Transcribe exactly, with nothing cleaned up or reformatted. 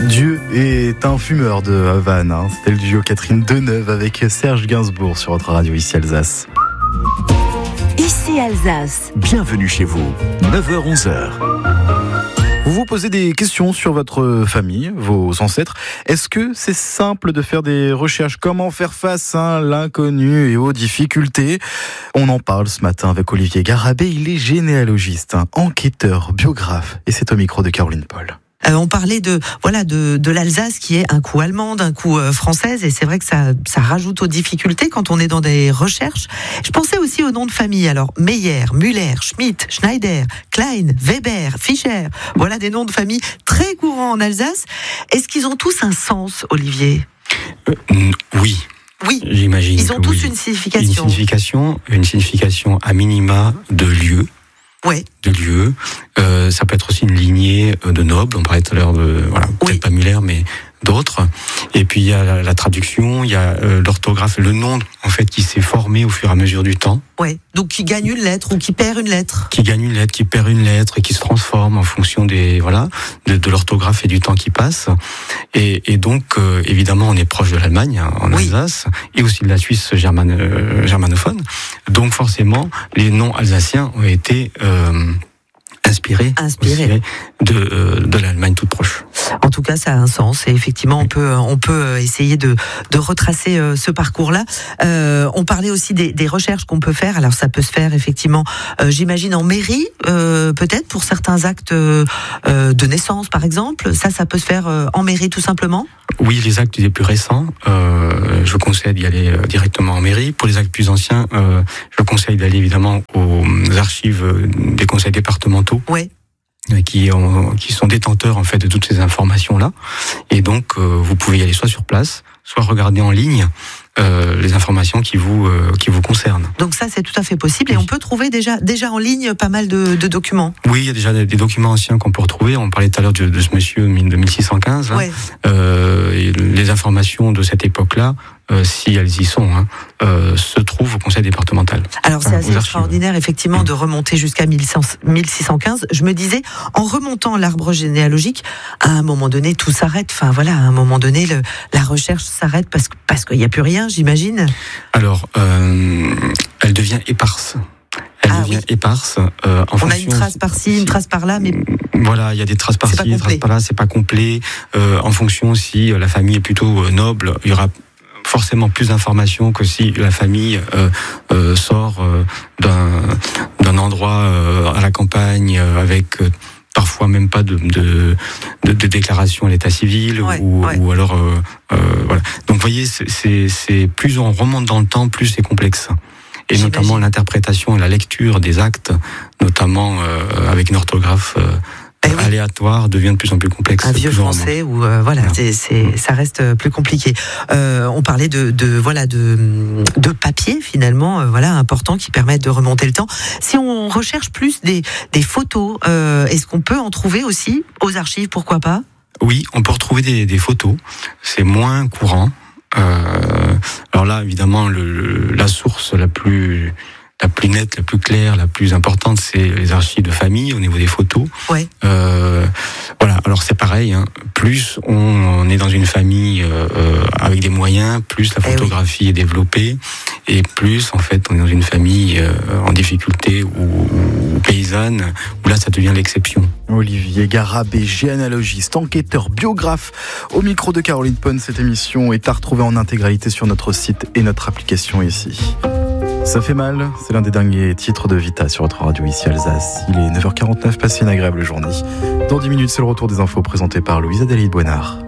Dieu est un fumeur de Havane. Hein. C'était le duo Catherine Deneuve avec Serge Gainsbourg sur votre radio ici Alsace. Ici Alsace. Bienvenue chez vous, neuf heures onze heures. Vous vous posez des questions sur votre famille, vos ancêtres. Est-ce que c'est simple de faire des recherches? Comment faire face à l'inconnu et aux difficultés? On en parle ce matin avec Olivier Garabé. Il est généalogiste, hein, enquêteur, biographe. Et c'est au micro de Caroline Paul. Euh, on parlait de voilà de, de l'Alsace qui est un coup allemande, un coup euh, française, et c'est vrai que ça ça rajoute aux difficultés quand on est dans des recherches. Je pensais aussi aux noms de famille. Alors Meyer, Müller, Schmidt, Schneider, Klein, Weber, Fischer. Voilà des noms de famille très courants en Alsace. Est-ce qu'ils ont tous un sens, Olivier? euh, Oui. Oui. J'imagine. Ils ont tous oui. une signification. Une signification, une signification à minima de lieu. Ouais. De lieu. Euh, ça peut être aussi une lignée de nobles. On parlait tout à l'heure de, voilà, oui. peut-être pas Müller, mais d'autres. Et puis il y a la, la traduction, il y a euh, l'orthographe, le nom en fait qui s'est formé au fur et à mesure du temps. Ouais. Donc qui gagne une lettre ou qui perd une lettre. Qui gagne une lettre, qui perd une lettre et qui se transforme en fonction des voilà de, de l'orthographe et du temps qui passe. Et, et donc euh, évidemment on est proche de l'Allemagne hein, en oui. Alsace et aussi de la Suisse germane, euh, germanophone. Donc forcément les noms alsaciens ont été euh, inspirés, inspirés. de euh, de l'Allemagne toute proche. En tout cas, ça a un sens et effectivement, on peut on peut essayer de de retracer euh, ce parcours-là. Euh, on parlait aussi des, des recherches qu'on peut faire. Alors, ça peut se faire effectivement, euh, j'imagine en mairie, euh, peut-être pour certains actes euh, de naissance, par exemple. Ça, ça peut se faire euh, en mairie, tout simplement. Oui, les actes les plus récents, euh, je conseille d'y aller euh, directement en mairie. Pour les actes plus anciens, euh, je conseille d'aller évidemment aux archives des conseils départementaux. Ouais. Qui, ont, qui sont détenteurs en fait de toutes ces informations là, et donc euh, vous pouvez y aller soit sur place, soit regarder en ligne euh, les informations qui vous euh, qui vous concernent. Donc ça c'est tout à fait possible et oui. On peut trouver déjà déjà en ligne pas mal de, de documents. Oui, il y a déjà des, des documents anciens qu'on peut retrouver. On parlait tout à l'heure de, de ce monsieur de mille six cent quinze. Hein. Ouais. Euh, et les informations de cette époque-là, euh, si elles y sont, hein, euh, se trouvent au conseil départemental. Alors c'est enfin, assez extraordinaire effectivement de remonter jusqu'à mille six cent quinze. Je me disais, en remontant l'arbre généalogique, à un moment donné tout s'arrête. Enfin voilà, à un moment donné le, la recherche s'arrête parce parce qu'il n'y a plus rien, j'imagine. Alors, euh, elle devient éparse. Elle ah, devient oui. éparse. Euh, en On fonction, a une trace par-ci, une trace par-là, mais voilà, il y a des traces par-ci, des traces par-là. C'est pas complet. Euh, en fonction si la famille est plutôt euh, noble, il y aura forcément plus d'informations que si la famille euh, euh, sort euh, d'un d'un endroit euh, à la campagne euh, avec euh, parfois même pas de de, de, de déclaration à l'état civil ouais, ou, ouais. ou alors euh, euh, voilà. Donc vous voyez, c'est, c'est, c'est plus on remonte dans le temps, plus c'est complexe. Et J'imagine. Notamment l'interprétation et la lecture des actes, notamment euh, avec une orthographe euh, eh oui. aléatoire, devient de plus en plus complexe. Un vieux français où euh, voilà, voilà. C'est, c'est, ça reste plus compliqué. Euh, on parlait de, de voilà de, de papier finalement, euh, voilà important qui permettent de remonter le temps. Si on recherche plus des, des photos, euh, est-ce qu'on peut en trouver aussi aux archives? Pourquoi pas? Oui, on peut retrouver des, des photos. C'est moins courant. Euh, alors là, évidemment, le, le, la source la plus la plus nette, la plus claire, la plus importante, c'est les archives de famille au niveau des photos. Ouais. Euh, voilà. Alors c'est pareil. Hein, plus on, on est dans une famille euh, avec des moyens, plus la photographie eh oui. est développée, et plus en fait on est dans une famille euh, en difficulté ou, ou paysanne, où là ça devient l'exception. Olivier Garabé, généalogiste, enquêteur, biographe, au micro de Caroline Pon. Cette émission est à retrouver en intégralité sur notre site et notre application ici. Ça fait mal, c'est l'un des derniers titres de Vita sur votre radio ici Alsace. Il est neuf heures quarante-neuf, passez une agréable journée. Dans dix minutes, c'est le retour des infos présenté par Louise Adélie Boinard.